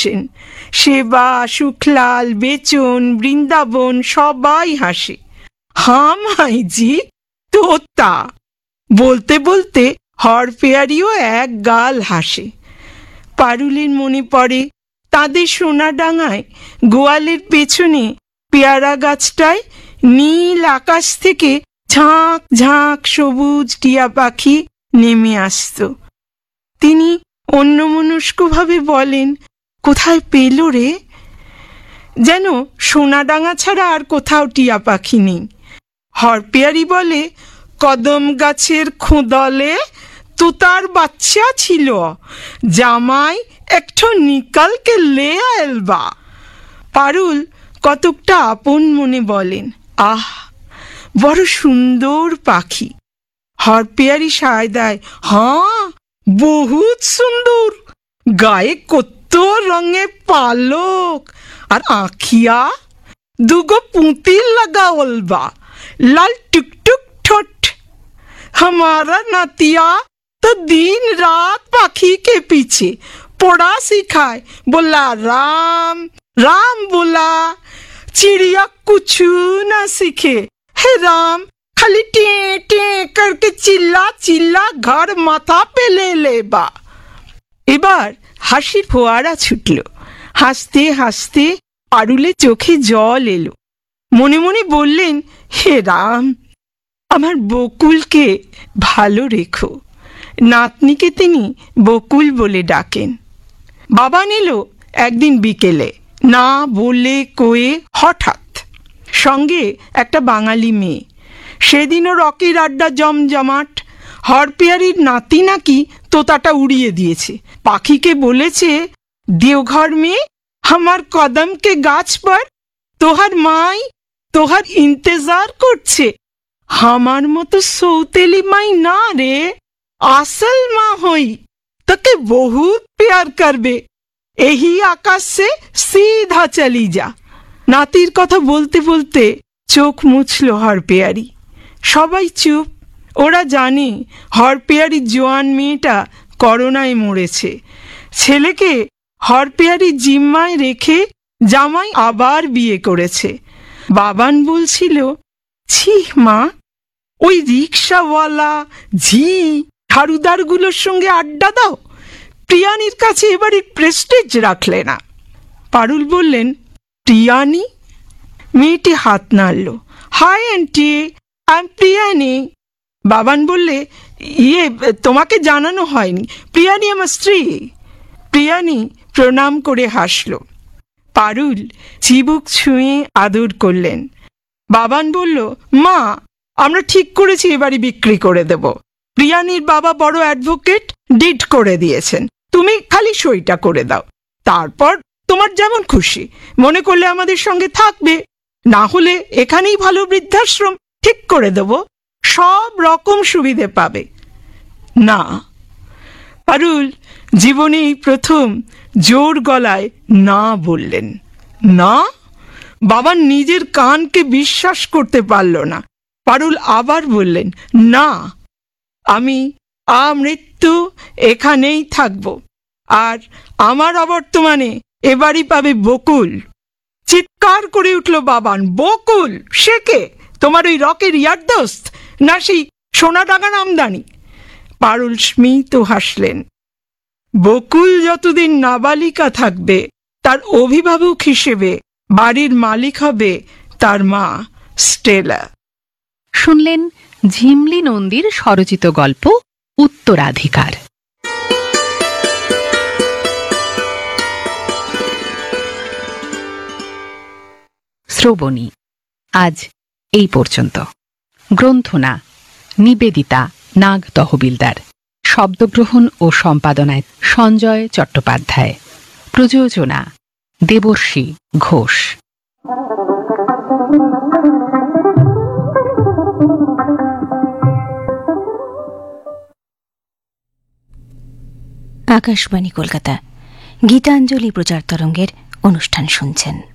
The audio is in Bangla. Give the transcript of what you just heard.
হাসেন। সেবা, সুখলাল, বেচন, বৃন্দাবন সবাই হাসে। হাঁ মাইজি, তোতা। বলতে বলতে হরপেয়ারিও এক গাল হাসে। পারুলের মনে পড়ে তাদের সোনাডাঙায় গোয়ালের পেছনে পেয়ারা গাছটায় নীল আকাশ থেকে ঝাঁক ঝাঁক সবুজ টিয়া পাখি নেমে আসত। তিনি অন্যমনস্কভাবে বলেন, কোথায় পেল রে? যেন সোনাডাঙা ছাড়া আর কোথাও টিয়া পাখি নেই। হরপেয়ারি বলে, কদম গাছের খোঁদলে তোতার বাচ্চা ছিল, জামাই একটু নিকালকে লে আলবা। পারুল কতকটা আপন মনে বলেন, আহ, বড় সুন্দর পাখি। হরপেয়ারি সায় দেয়, হ্যাঁ, বহুত সুন্দর। গায়ে কত রঙে পালক, আর আঁখিয়া দুগো পুঁতির লাগা ওলবা, লাল টুকটুক ঠোঁট। हमारा नातिया तो दिन रात पाखी के पीछे पढ़ा सिखाए, बोला राम राम बोला, चिड़िया कुछ ना सीखे। हे राम, खाली टे टे करके चिल्ला चिल्ला घर माथा पे ले लेबा। এবার হাসির ফোয়ারা ছুটল। হাসতে হাসতে পারুলের চোখে জল এলো। মনে মনে বললেন, হে রাম, আমার বকুলকে ভালো রেখো। নাতনিকে তিনি বকুল বলে ডাকেন। বাবা নিল একদিন বিকেলে, না বলে কয়ে হঠাৎ, সঙ্গে একটা বাঙালি মেয়ে। সেদিনও রকির আড্ডা জমজমাট। হরপেয়ারির নাতি নাকি তোতাটা উড়িয়ে দিয়েছে। পাখিকে বলেছে, দেওঘর में আমার কদম के গাছ पर তোহার মাই তোহার ইন্তজার করছে। আমার মতো সৌতেলি মাই না রে, আসল মা হই, তোকে বহুত প্যার করবে। এই আকাশ সে সিধা চলি যা। নাতির কথা বলতে বলতে চোখ মুছল হরপেয়ারি। সবাই চুপ। ওরা জানে হরপেয়ারির জোয়ান মেয়েটা করোনায় মরেছে। ছেলেকে হরপেয়ারি জিম্মায় রেখে জামাই আবার বিয়ে করেছে। বাবান বলছিল, ছি মা, ওই রিক্সাওয়ালা ঝি ঝাড়ুদারগুলোর সঙ্গে আড্ডা দাও, প্রিয়ানির কাছে এবারের প্রেস্টেজ রাখলে না। পারুল বললেন, প্রিয়ানি? মেয়েটি হাত নাড়ল। Hi aunty, I প্রিয়ানি। বাবান বললে, ইয়ে, তোমাকে জানানো হয়নি, প্রিয়ানি আমার স্ত্রী। প্রিয়ানি প্রণাম করে হাসল। পারুল চিবুক ছুঁয়ে আদর করলেন। বাবান বলল, মা, আমরা ঠিক করেছি এবারই বিক্রি করে দেব। প্রিয়ানির বাবা বড় অ্যাডভোকেট, ডিড করে দিয়েছেন। তুমি খালি সইটা করে দাও। তারপর তোমার যেমন খুশি, মনে করলে আমাদের সঙ্গে থাকবে, না হলে এখানেই ভালো বৃদ্ধাশ্রম ঠিক করে দেব, সব রকম সুবিধে পাবে। না। পারুল জীবনেই প্রথম জোর গলায় না বললেন। না? বাবা নিজের কানকে বিশ্বাস করতে পারল না। পারুল আবার বললেন, না, আমি আমৃত্যু এখানেই থাকব, আর আমার অবর্তমানে এবারই পাবে বকুল। চিৎকার করে উঠল বাবান, বকুল? সে কে? তোমার ওই রকের ইয়ার দোস্ত, না সেই সোনাডাঙার আমদানি? পারুল স্মিত হাসলেন। বকুল যতদিন নাবালিকা থাকবে, তার অভিভাবক হিসেবে বাড়ির মালিক হবে তার মা স্টেলা। শুনলেন ঝিমলি নন্দীর স্বরচিত গল্প উত্তরাধিকার। শ্রবণী আজ এই পর্যন্ত। গ্রন্থনা নিবেদিতা নাগ তহবিলদার, শব্দগ্রহণ ও সম্পাদনায় সঞ্জয় চট্টোপাধ্যায়, প্রযোজনা দেবর্ষী ঘোষ। আকাশবাণী কলকাতা গীতাঞ্জলি প্রচার তরঙ্গের অনুষ্ঠান শুনছেন।